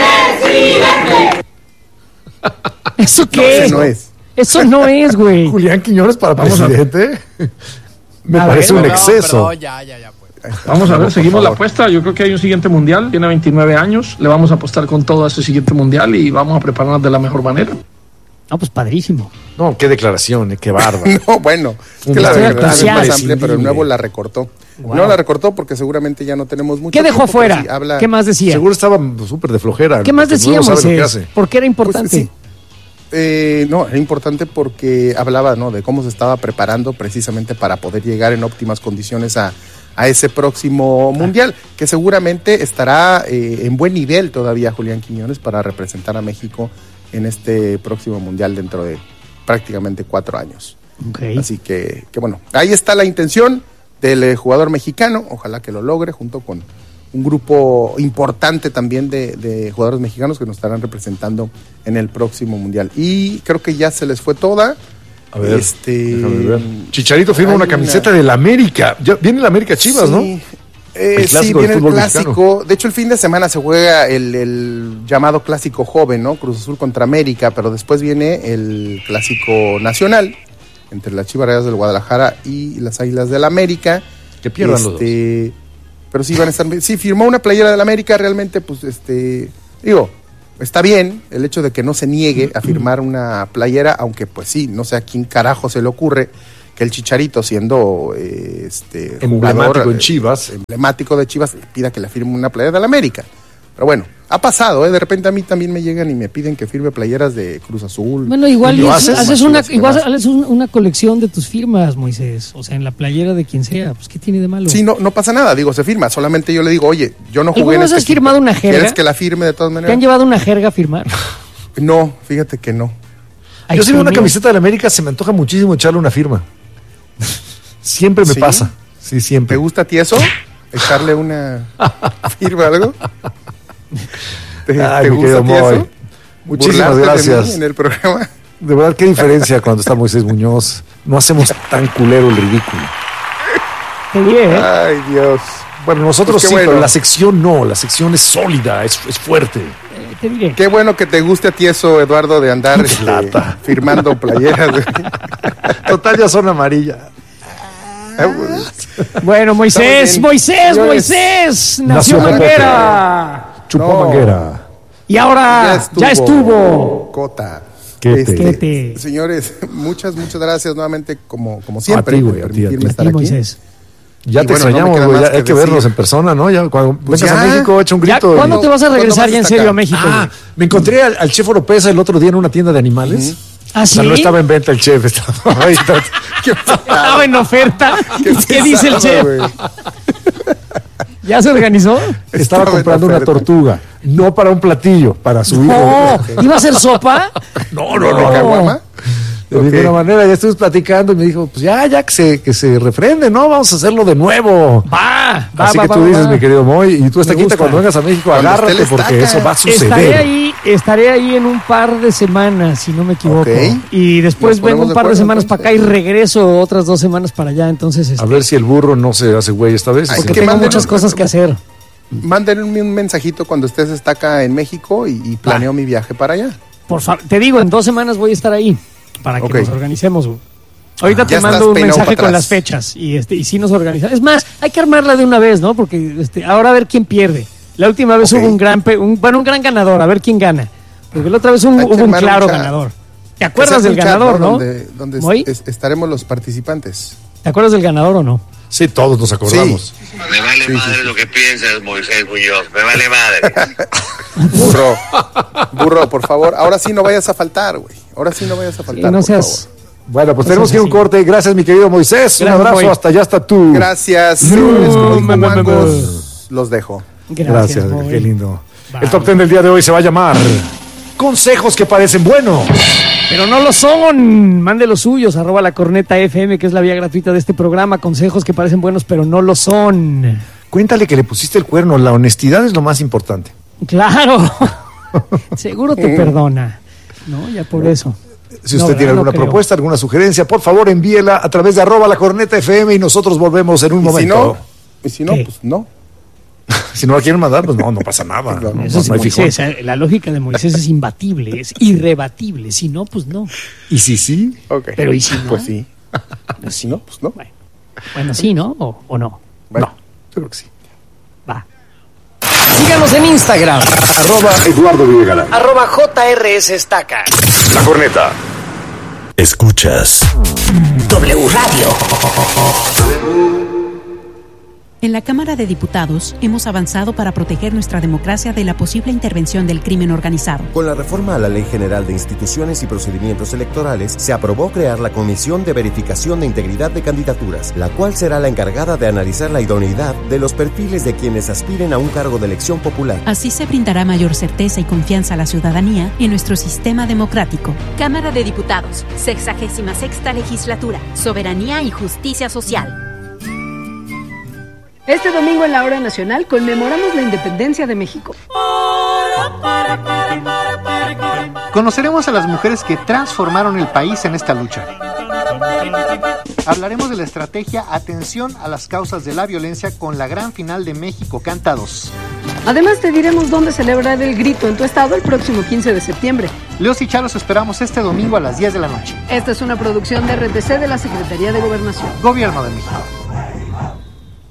¿Eso No, qué? ese no es. Eso no es, güey. Julián Quiñones para Vamos a- presidente. Me A parece ver, un no, exceso. ya, ya, ya. Pues. Vamos a ver, Por seguimos la favor. apuesta. Yo creo que hay un siguiente mundial. Tiene veintinueve años. Le vamos a apostar con todo a ese siguiente mundial y vamos a prepararnos de la mejor manera. No, pues padrísimo. No, qué declaración, eh, qué bárbaro. No, bueno, es Un que la placer, declaración es crucial. más amplia, pero el Imprescindible. nuevo la recortó. Wow. No la recortó porque seguramente ya no tenemos mucho ¿Qué dejó tiempo, pero fuera? sí habla- ¿Qué más decía? Seguro estaba súper de flojera. ¿Qué más porque decía, no sabe lo que Moisés? hace. ¿Por qué era Pues, importante? sí. Eh, no, era importante porque hablaba, ¿no?, de cómo se estaba preparando precisamente para poder llegar en óptimas condiciones a, a ese próximo mundial, que seguramente estará eh, en buen nivel todavía Julián Quiñones para representar a México en este próximo mundial dentro de prácticamente cuatro años. Ok. Así que, que bueno, ahí está la intención del eh, jugador mexicano, ojalá que lo logre junto con un grupo importante también de, de jugadores mexicanos que nos estarán representando en el próximo mundial. Y creo que ya se les fue toda. A ver, este, déjame ver. Chicharito firma hay una una- camiseta del América. Ya viene el América Chivas, ¿no? Sí. Eh, El sí, clásico del viene el fútbol clásico. mexicano. De hecho, el fin de semana se juega el, el llamado clásico joven, ¿no? Cruz Azul contra América, pero después viene el clásico nacional entre las Chivas Rayadas del Guadalajara y las Águilas del América. Que pierdan este, los dos. Pero sí van a estar... Sí, firmó una playera del América, realmente, pues, este... Digo, está bien el hecho de que no se niegue a firmar una playera, aunque, pues sí, no sé a quién carajo se le ocurre que el Chicharito, siendo eh, este emblemático jugador, en Chivas, emblemático de Chivas, pida que le firme una playera del América. Pero bueno, ha pasado, ¿eh? De repente a mí también me llegan y me piden que firme playeras de Cruz Azul. Bueno, igual ¿Lo haces, haces? haces una, Chivas, igual demás. haces una colección de tus firmas, Moisés. O sea, en la playera de quien sea. Pues, ¿qué tiene de malo? Sí, no, no pasa nada, digo, se firma. Solamente yo le digo, oye, yo no jugué ¿Alguna en vez este has firmado equipo. una jerga? ¿Quieres que la firme de todas ¿Te maneras? han llevado una jerga a firmar? No, fíjate que no. Ay, Yo si veo una mío. camiseta de la América, se me antoja muchísimo echarle una firma. Siempre me ¿Sí? pasa. Sí, siempre. ¿Te gusta a ti eso? ¿Echarle una firma algo? ¿Te, Ay, te mi gusta a querido ti eso? Moy. Muchísimas ¿Burlarte de gracias. mí en el programa? De verdad, qué diferencia cuando está Moisés Muñoz. No hacemos tan culero el ridículo. Qué bien, ¿eh? Ay, Dios. Bueno, nosotros Pues qué sí, bueno. pero la sección no. La sección es sólida, es, es fuerte. Eh, Te diré. Qué bueno que te guste a ti eso, Eduardo, de andar este, Lata. firmando playeras. güey. Total, ya son amarillas. Bueno, Moisés, bien. Moisés, Señores, Moisés. Nació nació Manguera. Chupó No. manguera. Y ahora ya estuvo. Cota. ¿Qué Este, te- ¿Qué te- Señores, muchas, muchas gracias nuevamente, como, como siempre, A ti, güey, por a ti, a ti. permitirme A estar Y aquí. Moisés. Ya Y te bueno, no me extrañamos, queda güey. más Ya que hay que vernos decir. en persona, ¿no? Ya cuando Pues vengas a ya. México, echa un Ya, grito. ¿Cuándo y- te vas a ¿Cuándo regresar vas ya en hasta serio acá? a México? Ah, güey? me encontré al, al chef Oropesa el otro día en una tienda de animales. ¿Ah, O sea, sí? no estaba en venta el chef, estaba ahí. Estaba en oferta. ¿Qué, dice el pesado, chef? güey. ¿Ya se organizó? Estaba Estaba en comprando una oferta. tortuga, no para un platillo, para su hijo. No, ¿iba a ser sopa? No, no, ¿De no. caguama? De Ok. ninguna manera, ya estuvimos platicando y me dijo, pues ya, ya que se, que se refrende, ¿no? Vamos a hacerlo de nuevo. Va, va, Así va, que va, tú va, dices, va. mi querido Moy, y tú esta Me quinta gusta. cuando vengas a México, Cuando agárrate esté el porque estaca. eso va a suceder. Estaré ahí, estaré ahí en un par de semanas, si no me equivoco. Ok. Y después Nos vengo ponemos un de par de acuerdo, semanas para acá y entonces. regreso otras dos semanas para allá. Entonces, este, A ver si el burro no se hace güey esta vez. Ay, porque que tengo manden muchas un- cosas que hacer. Mándenme un mensajito cuando estés hasta acá en México y, y planeo mi viaje para allá. Por favor, te digo, en dos semanas voy a estar ahí para que Ok. nos organicemos. güey. Ahorita Ah, te ya mando estás un peinado mensaje para con atrás. las fechas y este y sí nos organizamos. Es más, hay que armarla de una vez, ¿no? Porque este, ahora a ver quién pierde. La última vez Ok. hubo un gran, pe- un, bueno, un gran ganador, a ver quién gana. Porque la otra vez un- Hay que hubo un armar un claro chat. ganador. ¿Te Que acuerdas se hace del un chat, ganador, no? Donde, donde ¿Moy? es- estaremos los participantes. ¿Te acuerdas del ganador o no? Sí, todos nos acordamos. Me vale madre lo que piensas, Moisés Muñoz. Me vale madre. Burro, burro, por favor. Ahora sí no vayas a faltar, güey. Ahora sí no vayas a faltar, no por seas- favor. Bueno, pues No tenemos seas que ir a un así. corte. Gracias, mi querido Moisés. un Gracias, abrazo, Moy. hasta allá está tú. Gracias. Señores, como dijo Mangos, los dejo. Gracias, Moy. qué lindo. Bye. El top ten del día de hoy se va a llamar Consejos que parecen buenos. Pero no lo son. Mande los suyos, arroba la corneta F M, que es la vía gratuita de este programa. Consejos que parecen buenos, pero no lo son. Cuéntale que le pusiste el cuerno. La honestidad es lo más importante. Claro. Seguro te perdona. No, ya por eso. Si No, usted tiene no alguna creo. propuesta, alguna sugerencia, por favor envíela a través de arroba la corneta F M y nosotros volvemos en un Y si momento. no, y si no, ¿Qué? pues no. Si no la quieren mandar, pues no, no pasa nada. No, no, Eso es no hay fijón. Moisés, eh, la lógica de Moisés es imbatible, es irrebatible. Si no, pues no. Y si sí, Ok. Pero ¿y si no? Pues sí. Y si no, pues no. Bueno, bueno, sí, ¿no? O, o no. Bueno. no, yo creo que sí. Va. Síganos en Instagram, Arroba Eduardo Villalán. arroba J R S Estaca. La corneta. Escuchas. W Radio. En la Cámara de Diputados hemos avanzado para proteger nuestra democracia de la posible intervención del crimen organizado. Con la reforma a la Ley General de Instituciones y Procedimientos Electorales, se aprobó crear la Comisión de Verificación de Integridad de Candidaturas, la cual será la encargada de analizar la idoneidad de los perfiles de quienes aspiren a un cargo de elección popular. Así se brindará mayor certeza y confianza a la ciudadanía en nuestro sistema democrático. Cámara de Diputados, sexagésima sexta legislatura, soberanía y justicia social. Este domingo en la Hora Nacional conmemoramos la independencia de México. Conoceremos a las mujeres que transformaron el país en esta lucha. Hablaremos de la estrategia Atención a las causas de la violencia con la gran final de México Canta dos. Además te diremos dónde celebrar el grito en tu estado el próximo quince de septiembre. Leos y Charos esperamos este domingo a las diez de la noche. Esta es una producción de R T C de la Secretaría de Gobernación. Gobierno de México.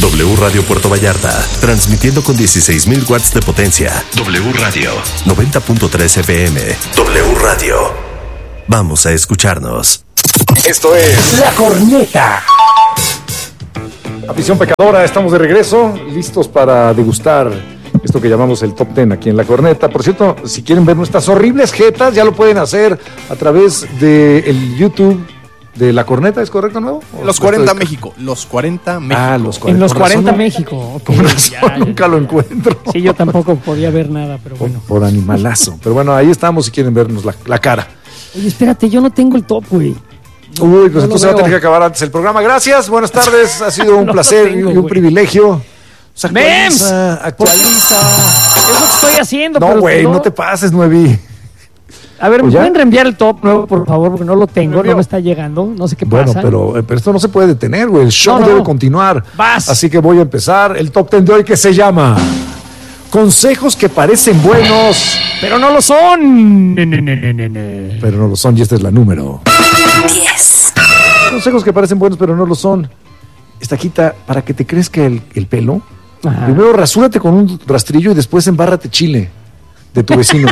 W Radio Puerto Vallarta, transmitiendo con dieciséis mil watts de potencia. W Radio, noventa punto tres F M. W Radio. Vamos a escucharnos. Esto es La Corneta. Afición Pecadora, estamos de regreso, listos para degustar esto que llamamos el Top Ten aquí en La Corneta. Por cierto, si quieren ver nuestras horribles jetas, ya lo pueden hacer a través del YouTube de La Corneta, ¿es correcto, nuevo? Los cuarenta México, los cuarenta México. Ah, los cuarenta. En los cuarenta razón, México. Okay, Con razón, ya, ya. nunca lo encuentro. Sí, yo tampoco podía ver nada, pero bueno. Por, por animalazo. Pero bueno, ahí estamos si quieren vernos la, la cara. Oye, espérate, yo no tengo el top, güey. Uy, pues no entonces va a tener que acabar antes el programa. Gracias, buenas tardes, ha sido un No placer tengo, y un güey. privilegio. Se ¡Mems! actualiza, actualiza. Es lo que estoy haciendo. No, pero güey, no te pases, Nuevi. A ver, ¿me ¿O ya? pueden reenviar el top nuevo, por favor? Porque no lo tengo, ¿Me no me está llegando, no sé qué Bueno, pasa. pero, eh, pero esto no se puede detener, güey. El show No, no. debe continuar. Vas. Así que voy a empezar el top ten de hoy que se llama Consejos que parecen buenos, Pero no lo son. Ne, ne, ne, ne, ne, ne. pero no lo son. Y esta es la número diez. Consejos que parecen buenos, pero no lo son. Esta quita para que te crezca el, el pelo. Ajá. Primero rasúrate con un rastrillo y después embárrate chile de tu vecino.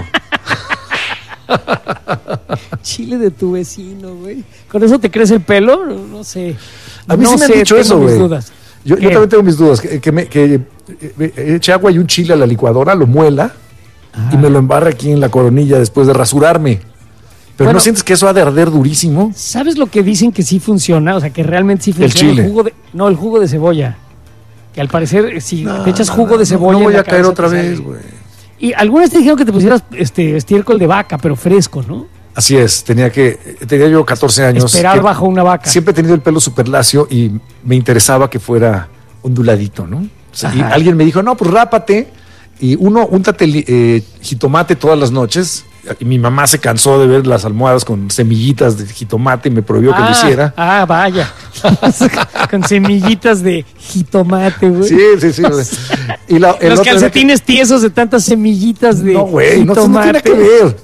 Chile de tu vecino, güey. ¿Con eso te crece el pelo? No, no sé. A mí no sí me han sé, dicho tengo eso, mis güey. dudas. Yo, yo ¿Qué? también tengo mis dudas. Que, que, me, que eh, eche agua y un chile a la licuadora, lo muela y me lo embarra aquí en la coronilla después de rasurarme. Pero Bueno. ¿no sientes que eso ha de arder durísimo? ¿Sabes lo que dicen que sí funciona? O sea, que realmente sí El funciona. chile. jugo de, no, el jugo de cebolla. Que al parecer, si No, te echas no, jugo no, de cebolla. No voy en la a caer cabeza otra te sale. vez, güey. Y algunas te dijeron que te pusieras este estiércol de vaca, pero fresco, ¿no? Así es, tenía que, tenía yo catorce años. Esperar que bajo una vaca. Siempre he tenido el pelo súper lacio y me interesaba que fuera onduladito, ¿no? O sea, y Ajá. alguien me dijo, no, pues rápate y uno, úntate li- eh, jitomate todas las noches. Y mi mamá se cansó de ver las almohadas con semillitas de jitomate y me prohibió que lo ah, hiciera. Ah, vaya. Con semillitas de jitomate, güey. Sí, sí, sí. güey. Y la- el Los otro era calcetines tiesos de tantas semillitas de que- No, güey, no, no jitomate. tiene que ver.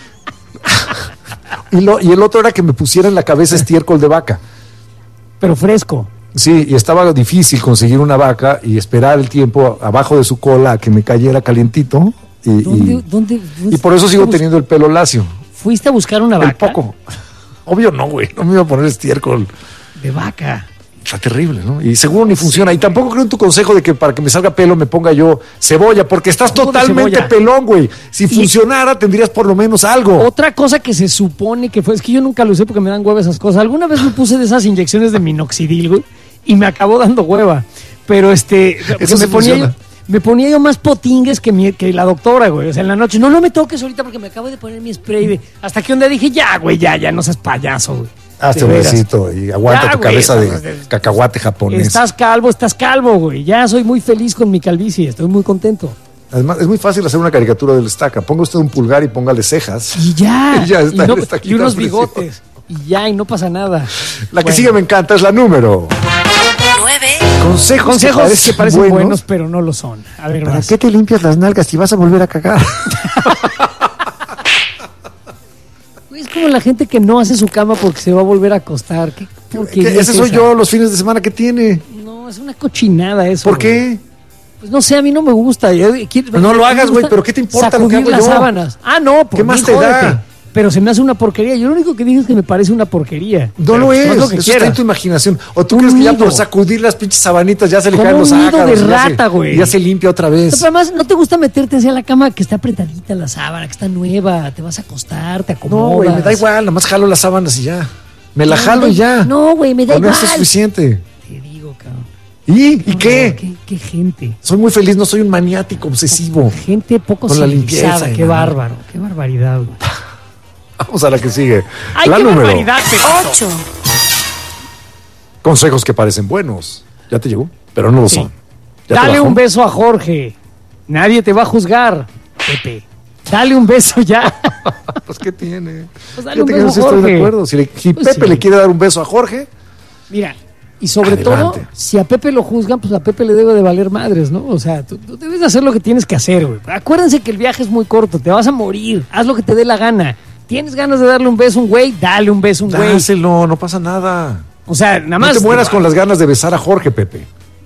y, lo, y el otro era que me pusiera en la cabeza estiércol de vaca. Pero fresco. Sí, y estaba difícil conseguir una vaca y esperar el tiempo abajo de su cola a que me cayera calientito. Y, ¿Dónde, y- dónde, y por eso sigo fuiste a bus- teniendo el pelo lacio. ¿Fuiste a buscar una El vaca? poco. Obvio no, güey. No me iba a poner estiércol. De vaca. Está terrible, ¿no? Y seguro ni funciona. Y tampoco creo en tu consejo de que para que me salga pelo me ponga yo cebolla, porque estás Jugo de totalmente cebolla. pelón, güey. Si Y- funcionara, tendrías por lo menos algo. Otra cosa que se supone que fue, es que yo nunca lo usé porque me dan hueva esas cosas. Alguna vez me puse de esas inyecciones de minoxidil, güey, y me acabó dando hueva. Pero este, porque Eso sí me ponía yo, funciona. me ponía yo más potingues que, mi, que la doctora, güey. O sea, en la noche, no, no me toques ahorita porque me acabo de poner mi spray. De, hasta que un día dije, ya, güey, ya, ya, no seas payaso, güey. Hazte De un veras. besito y aguanta Ya, tu güey, cabeza estamos de de- cacahuate japonés. Estás calvo, estás calvo, güey. Ya soy muy feliz con mi calvicie, estoy muy contento. Además, es muy fácil hacer una caricatura del estaca. Ponga usted un pulgar y póngale cejas. Y ya, Y ya está y, no- el estaquita y unos precioso. bigotes. Y ya, y no pasa nada. La que Bueno. sigue me encanta es la número. nueve. Consejos, Consejos que que parecen, parecen, buenos. buenos, pero no lo son. A ver, ¿Para vas. qué te limpias las nalgas si vas a volver a cagar? Güey, es como la gente que no hace su cama porque se va a volver a acostar. ¿Qué porquería Que ese es soy esa? yo los fines de semana que tiene. No, es una cochinada eso. ¿Por güey. qué? Pues no sé, a mí no me gusta. Yo- quiero- No lo me hagas, gusta güey, pero ¿qué te importa lo que sacudir hago las yo? sábanas. Ah, no, por ¿Qué más mí, te da? jódete. Pero se me hace una porquería. Yo lo único que digo es que me parece una porquería. No Pero lo pues, es, haz lo que eso está en quieras. tu imaginación. O tú Un crees que ya nido. por sacudir las pinches sabanitas ya se le Como caen los un nido ácaros. de y ya se- rata, güey. y ya se limpia otra No, vez. pero además, ¿no te gusta meterte hacia la cama que está apretadita la sábana, que está nueva? Te vas a acostar, te acomodas. No, güey, me da igual, nada más jalo las sábanas y ya. Me la No, jalo me- y ya. No, güey, me da Con igual. eso es suficiente. Te digo, cabrón. ¿Y? ¿Y No, qué? ¿Qué, qué gente. Soy muy feliz, no soy un maniático obsesivo. Gente poco Con la civilizada. limpieza y Qué la- bárbaro. Qué barbaridad, güey. Vamos a la que sigue. ¡Ay, la qué número. barbaridad, Pepito! ocho. Consejos que parecen buenos. Ya te llegó, pero no lo Sí. son. ¿Ya te Dale bajó? un beso a Jorge. Nadie te va a juzgar, Pepe. Dale un beso ya. Pues, ¿qué tiene? Pues dale un Fíjate que beso no a sí estoy de Jorge. acuerdo. Si, le- si Pues Pepe sí. le quiere dar un beso a Jorge, Mira, y sobre Adelante. todo, si a Pepe lo juzgan, pues a Pepe le debe de valer madres, ¿no? O sea, tú, tú debes de hacer lo que tienes que hacer, güey. Acuérdense que el viaje es muy corto, te vas a morir. Haz lo que te dé la gana. ¿Tienes ganas de darle un beso a un güey? Dale un beso a un güey. dáselo, no pasa nada. O sea, nada No más. te mueras con las ganas de besar a Jorge, Pepe.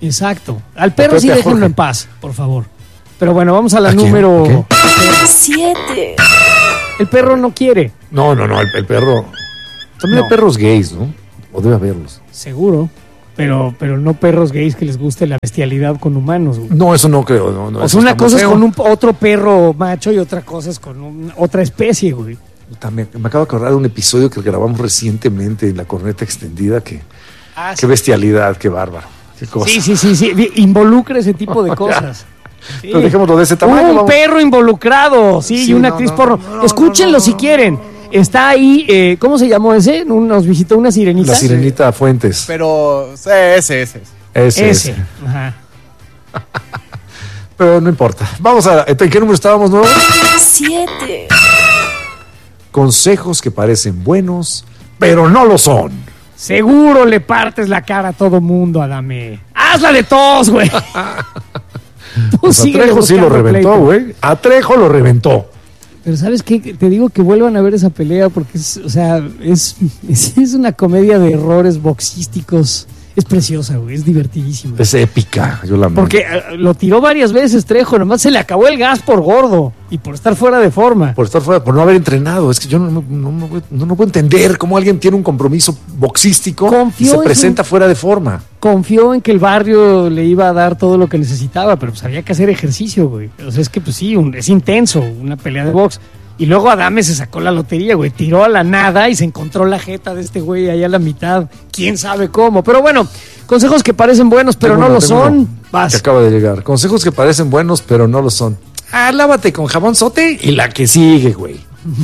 Exacto. Al perro sí déjenlo Jorge. en paz, por favor. Pero bueno, vamos a la ¿A quién? número Siete. El perro no quiere. No, no, no, el, el perro. También No. hay perros gays, ¿no? O debe haberlos. Seguro. Pero, pero no perros gays que les guste la bestialidad con humanos, güey. No, eso no creo. No, no, O eso sea, una está muy cosa es feo. con un, otro perro macho y otra cosa es con un- otra especie, güey. También, me acabo de acordar de un episodio que grabamos recientemente en la corneta extendida. Que, Ah, qué bestialidad, qué bárbaro. Qué cosa. Sí, sí, sí, sí. Involucra ese tipo de cosas. Sí. Pero dejémoslo de ese tamaño. Un vamos. perro involucrado, sí, Sí, y una no, actriz no, porno. no, no, Escúchenlo no, no, si no. quieren. Está ahí, eh, ¿cómo se llamó ese? Un- Nos visitó una sirenita. La sirenita Fuentes. Pero, sí, ese, ese. Ese, Ese. ese. Ajá. Pero no importa. Vamos a. ¿En qué número estábamos nuevos? Siete. Consejos que parecen buenos, pero no lo son. Seguro le partes la cara a todo mundo, Adame. ¡Hazla de tos, güey! Tú Pues a síguele Trejo sí lo buscando reventó, pleito. güey. A Trejo lo reventó. Pero ¿sabes qué? Te digo que vuelvan a ver esa pelea porque es, o sea, es, es, es una comedia de errores boxísticos. Es preciosa, güey, es divertidísima. Es épica, yo la amo. Porque eh, lo tiró varias veces Trejo, nomás se le acabó el gas por gordo y por estar fuera de forma. Por estar fuera, por no haber entrenado. Es que yo no, no, no, no, no, no puedo entender cómo alguien tiene un compromiso boxístico Confió y se en presenta su- fuera de forma. Confió en que el barrio le iba a dar todo lo que necesitaba, pero pues había que hacer ejercicio, güey. O sea, es que pues sí, un- es intenso, una pelea de box. Y luego Adame se sacó la lotería, güey. Tiró a la nada y se encontró la jeta de este güey ahí a la mitad. Quién sabe cómo. Pero bueno, consejos que parecen buenos, pero Tengo no uno, lo tengo son. uno Vas. Que acaba de llegar. Consejos que parecen buenos, pero no lo son. Ah, lávate con jabón sote y la que sigue, güey.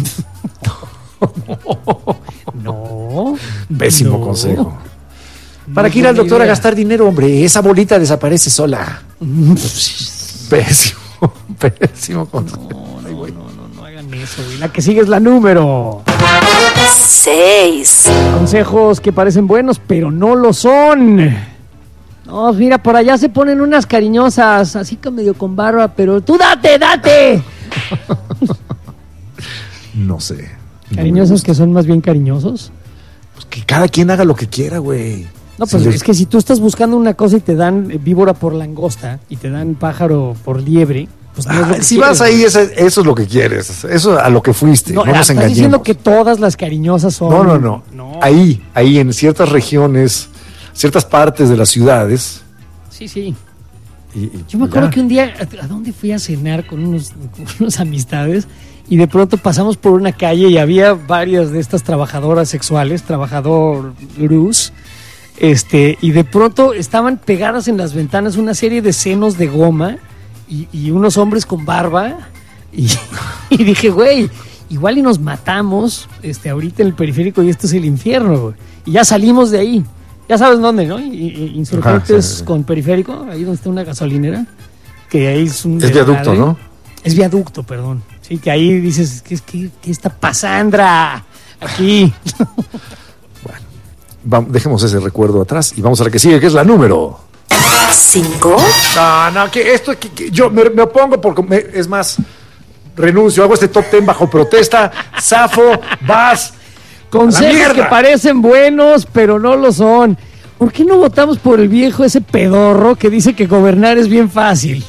No. Pésimo No. consejo. ¿Para No qué ir al buena doctor a idea. gastar dinero, hombre? Esa bolita desaparece sola. Pésimo, pésimo consejo. No hagan eso, güey. La que sigue es la número. Seis. Consejos que parecen buenos, pero no lo son. No, mira, por allá se ponen unas cariñosas, así que medio con barba, pero tú date, date. No sé. Cariñosos que son más bien cariñosos. Pues que cada quien haga lo que quiera, güey. No, pues Sí, es que si tú estás buscando una cosa y te dan eh, víbora por langosta y te dan pájaro por liebre, pues no es lo Ah, que si quieres, vas ahí, güey. eso, eso es lo que quieres. Eso a lo que fuiste. No, No, nos estás engañemos. diciendo que todas las cariñosas son... No, no, no, No. Ahí, ahí en ciertas regiones, ciertas partes de las ciudades. Sí, sí. y- y Yo me acuerdo ya. que un día, ¿a a dónde fui a cenar con unos, con unas amistades? Y de pronto pasamos por una calle y había varias de estas trabajadoras sexuales, trabajador Luz, este, y de pronto estaban pegadas en las ventanas una serie de senos de goma y, y unos hombres con barba. Y, y dije, güey, igual y nos matamos este, ahorita en el periférico y esto es el infierno, güey. Y ya salimos de ahí. Ya sabes dónde, ¿no? Y- y- Insurgentes Ajá, sí, sí. con periférico, ahí donde está una gasolinera, que ahí es un... Es viaducto, desmadre. ¿no? Es viaducto, perdón. Sí, que ahí dices, ¿qué, qué, qué está pasando aquí? Vam- dejemos ese recuerdo atrás y vamos a la que sigue, que es la número. Cinco. No, no, que esto, que, que yo me, me opongo porque, me- es más, renuncio, hago este top ten bajo protesta. Zafo, vas. Consejos mierda. que parecen buenos, pero no lo son. ¿Por qué no votamos por el viejo ese pedorro que dice que gobernar es bien fácil?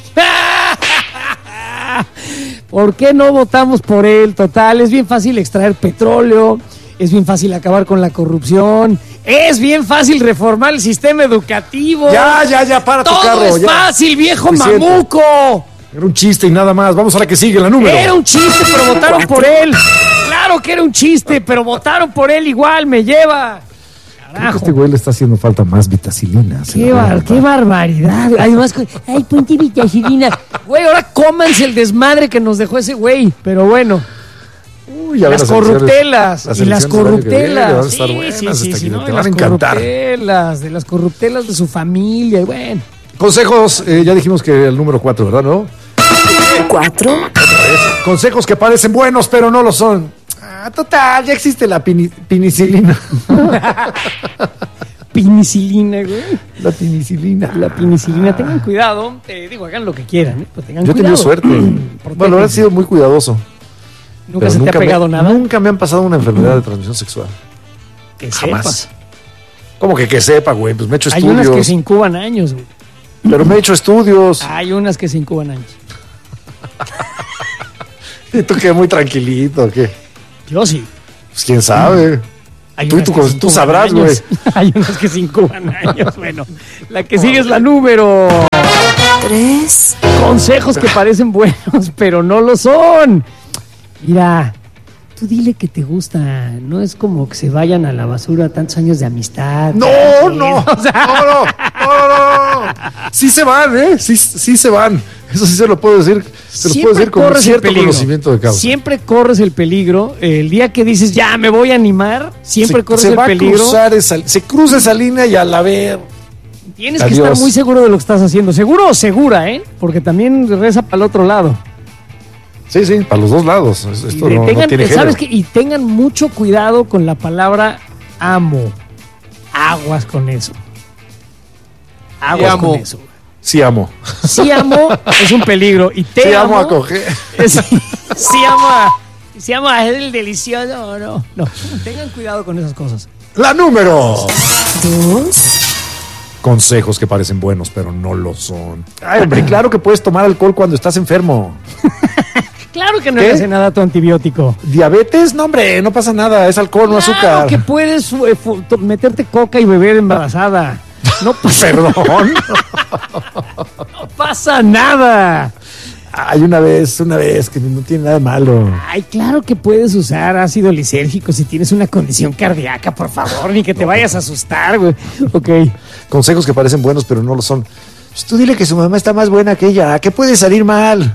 ¿Por qué no votamos por él? Total, es bien fácil extraer petróleo, es bien fácil acabar con la corrupción, es bien fácil reformar el sistema educativo. Ya, ya, ya, para tu Todo carro. es ya. fácil, viejo Suficiente. mamuco. Era un chiste y nada más. Vamos a la que sigue, la número. Era un chiste, pero votaron por él. Claro que era un chiste, pero votaron por él igual, me lleva. Creo que Carajo. este güey le está haciendo falta más vitacilina. se Qué, la bar- verdad. qué barbaridad. Además, con- ay, ponte vitacilina. Güey, ahora cómanse el desmadre que nos dejó ese güey. Pero bueno. Uy, a ver, las las elecciones- corruptelas. las y las elecciones del año que viene corruptelas. van a estar Sí, buenas, sí, hasta sí, que sí, te no, y van a las encantar. corruptelas, de las corruptelas de su familia. Y bueno. Consejos, eh, ya dijimos que el número cuatro, ¿verdad? ¿No? Cuatro. Consejos que parecen buenos, pero no lo son. Ah, total, ya existe la pini- penicilina. Pinicilina, güey. La penicilina. La penicilina. Tengan cuidado. Eh, digo, hagan lo que quieran, ¿eh? Pero tengan Yo he tenido cuidado. suerte. Bueno, ahora he sido muy cuidadoso. ¿Nunca Pero se te ha me- pegado nada? Nunca me han pasado una enfermedad de transmisión sexual. Que Jamás. sepas. ¿Cómo que que sepa, güey? Pues me he hecho Hay estudios. unas que se incuban años, güey. Pero me he hecho estudios. Hay unas que se incuban años. ¿Y tú qué? Muy tranquilito, ¿o qué? Yo sí. Pues quién sabe. Hay Tú, y unas tú, que se tú incuban sabrás, güey. años. Hay unas que se incuban años. Bueno, la que sigue es la número Tres. consejos que parecen buenos, pero no lo son. Mira, tú dile que te gusta. No es como que se vayan a la basura tantos años de amistad. No, ¿sabes? no, O sea, no, no, no, no, no. Sí se van, ¿eh? Sí, sí se van. Eso sí se lo puedo decir. Se lo puedo decir con corres el cierto peligro. conocimiento de causa. Siempre corres el peligro. El día que dices, ya me voy a animar, siempre se, corres se el va peligro. A cruzar esa, se cruza esa línea y al haber. Tienes Adiós. que estar muy seguro de lo que estás haciendo. Seguro o segura, ¿eh? Porque también reza para el otro lado. Sí, sí, para los dos lados. Y, Esto de- no, no tengan, tiene ¿sabes género. qué? Y tengan mucho cuidado con la palabra amo. Aguas con eso. Aguas amo. con eso. Sí amo. Sí amo es un peligro. Y te Sí amo amo a coger. Sí, sí amo a, sí amo a el delicioso. No, no. Tengan cuidado con esas cosas. La número. Dos. Consejos que parecen buenos, pero no lo son. Ay, hombre, claro que puedes tomar alcohol cuando estás enfermo. Claro que no ¿Qué? le hace nada tu antibiótico. ¿Diabetes? No, hombre, no pasa nada. Es alcohol, no Claro azúcar. que puedes eh, fu- to- meterte coca y beber embarazada. No pasa, Perdón. no pasa nada. Hay una vez, una vez, que no tiene nada de malo. Ay, claro que puedes usar ácido lisérgico si tienes una condición cardíaca, por favor, ni que te vayas a asustar, güey. Ok. Consejos que parecen buenos, pero no lo son. Pues tú dile que su mamá está más buena que ella. ¿Qué puede salir mal?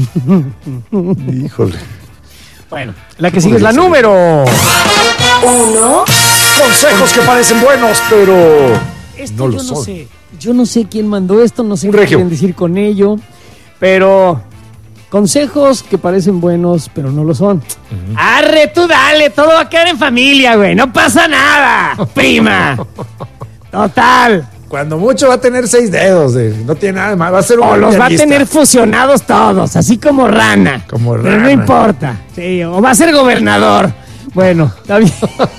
Híjole. Bueno, la que sigue es la número. Uno. Consejos que parecen buenos, pero Esto no lo yo no son. sé. Yo no sé quién mandó esto, no sé Un qué regio. quieren decir con ello, pero consejos que parecen buenos, pero no lo son. Arre, tú dale, todo va a quedar en familia, güey. No pasa nada, prima. Total. Cuando mucho va a tener seis dedos, eh, no tiene nada de malo. Va a ser un O buen los va a pianista. tener fusionados todos, así como rana. Como Pero no rana. importa. Sí, o va a ser gobernador. Bueno, está bien.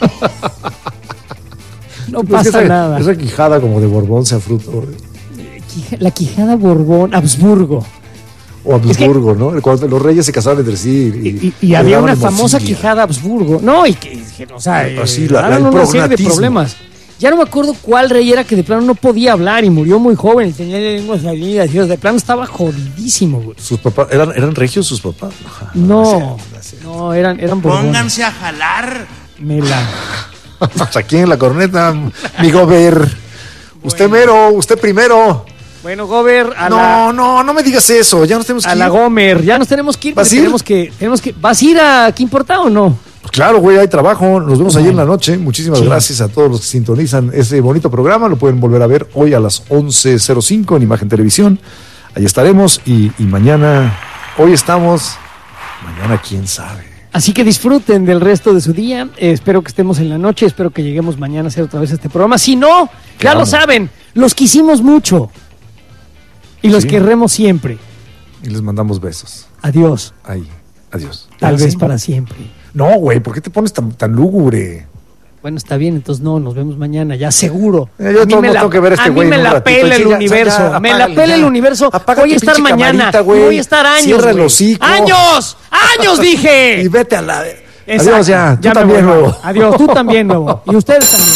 No Pues pasa esa, nada. Esa quijada como de Borbón se afrutó. Quija- La Quijada Borbón, Habsburgo. O Habsburgo, ¿no? Cuando los reyes se casaban entre sí. Y, Y, y le había daban una famosa morcilla. Quijada Habsburgo. No, y que, que, o sea, Pero sí, eh, la- la- daban el una serie de prognatismo. problemas. Ya no me acuerdo cuál rey era que de plano no podía hablar y murió muy joven y tenía lenguas salidas. Y de plano estaba jodidísimo, güey. Sus papás, ¿eran, ¿eran regios sus papás? No, no, eran, eran Borbones. Pónganse a jalar. Mela. Pues aquí en la corneta, mi gober. Usted mero, usted primero. Bueno, Gober, a no, la, no, no me digas eso. Ya nos tenemos que a ir. la Gomer. Ya nos tenemos que ir. ¿Vas porque a ir? Tenemos que, tenemos que, ¿vas a ir a ¿Qué importa o no? Pues claro, güey, hay trabajo. Nos vemos ayer en la noche. Muchísimas Sí. gracias a todos los que sintonizan ese bonito programa. Lo pueden volver a ver hoy a las once cero cinco en Imagen Televisión. Ahí estaremos. Y, y mañana, hoy estamos. Mañana, quién sabe. Así que disfruten del resto de su día. Eh, espero que estemos en la noche. Espero que lleguemos mañana a hacer otra vez este programa. Si no, Te ya amo. lo saben. Los quisimos mucho. Y los Sí. querremos siempre. Y les mandamos besos. Adiós. Ahí. Adiós. Tal ¿Ah, vez sí? para siempre. No, güey, ¿por qué te pones tan, tan lúgubre? Bueno, está bien. Entonces no, nos vemos mañana. Ya seguro. Eh, yo A mí todo me no la- tengo que ver a este a mí güey me en un la ratito. pela el Sí, ya, universo. ya, me la apágale, pela ya. el universo. Apaga Voy a tu estar pinche mañana. camarita, güey. Voy a estar años. Cierra el güey. hocico. ¡Años! ¡Años dije! Y vete a la... Exacto. Adiós ya. Tú me también, voy. nuevo. Adiós, tú también, nuevo. Y ustedes también.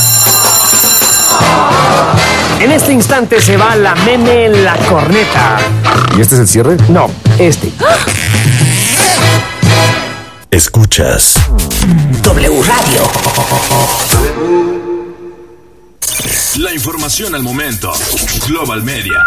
Bye. En este instante se va la meme en la corneta. ¿Y este es el cierre? No, este. Escuchas W Radio. La información al momento. Global Media.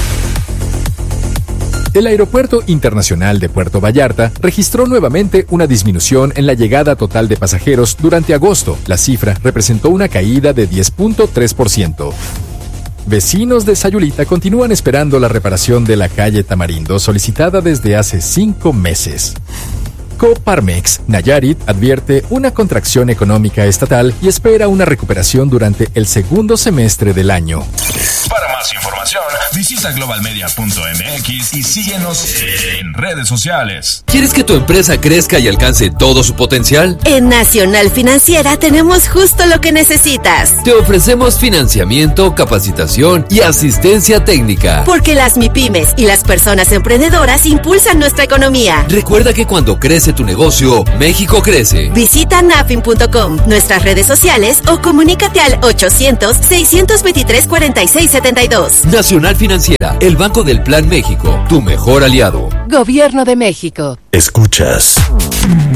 El Aeropuerto Internacional de Puerto Vallarta registró nuevamente una disminución en la llegada total de pasajeros durante agosto. La cifra representó una caída de diez punto tres por ciento. Vecinos de Sayulita continúan esperando la reparación de la calle Tamarindo solicitada desde hace cinco meses. Coparmex Nayarit advierte una contracción económica estatal y espera una recuperación durante el segundo semestre del año. Para más más información, visita global media punto m x y síguenos en redes sociales. ¿Quieres que tu empresa crezca y alcance todo su potencial? En Nacional Financiera tenemos justo lo que necesitas. Te ofrecemos financiamiento, capacitación y asistencia técnica. Porque las MIPYMES y las personas emprendedoras impulsan nuestra economía. Recuerda que cuando crece tu negocio, México crece. Visita nafin punto com, nuestras redes sociales o comunícate al ochocientos, seiscientos veintitrés, cuarenta y seis setenta y dos. Nacional Financiera, el Banco del Plan México, tu mejor aliado. Gobierno de México. Escuchas